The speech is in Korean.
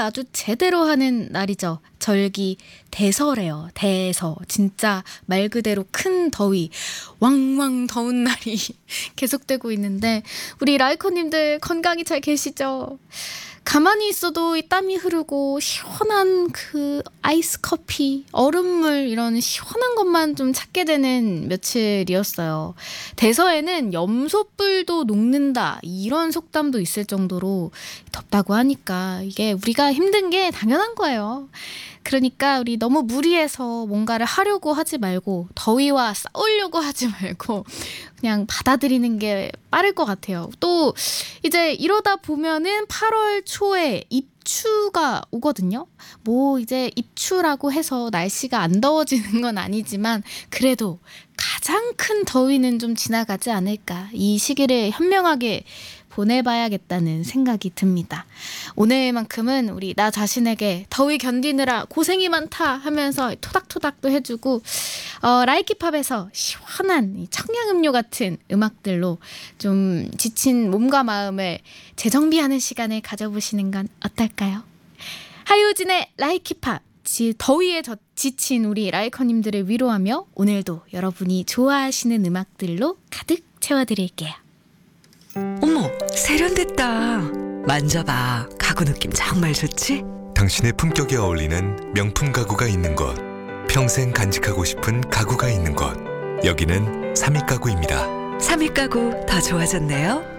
아주 제대로 하는 날이죠. 절기 대설이에요. 대서. 진짜 말 그대로 큰 더위, 왕왕 더운 날이 계속되고 있는데 우리 라이커님들 건강히 잘 계시죠? 가만히 있어도 이 땀이 흐르고 시원한 그 아이스 커피, 얼음물 이런 시원한 것만 좀 찾게 되는 며칠이었어요. 대서에는 염소뿔도 녹는다 이런 속담도 있을 정도로 덥다고 하니까 이게 우리가 힘든 게 당연한 거예요. 그러니까 우리 너무 무리해서 뭔가를 하려고 하지 말고 더위와 싸우려고 하지 말고 그냥 받아들이는 게 빠를 것 같아요. 또 이제 이러다 보면은 8월 초에 입추가 오거든요. 뭐 이제 입추라고 해서 날씨가 안 더워지는 건 아니지만 그래도 가장 큰 더위는 좀 지나가지 않을까. 이 시기를 현명하게 보내봐야겠다는 생각이 듭니다. 오늘만큼은 우리 나 자신에게 더위 견디느라 고생이 많다 하면서 토닥토닥도 해주고 라이키팝에서 시원한 청량음료 같은 음악들로 좀 지친 몸과 마음을 재정비하는 시간을 가져보시는 건 어떨까요? 하유진의 라이키팝, 더위에 지친 우리 라이커님들을 위로하며 오늘도 여러분이 좋아하시는 음악들로 가득 채워드릴게요. 어머, 세련됐다. 만져봐. 가구 느낌 정말 좋지? 당신의 품격에 어울리는 명품 가구가 있는 곳, 평생 간직하고 싶은 가구가 있는 곳, 여기는 삼익가구입니다. 삼익 가구 더 좋아졌네요.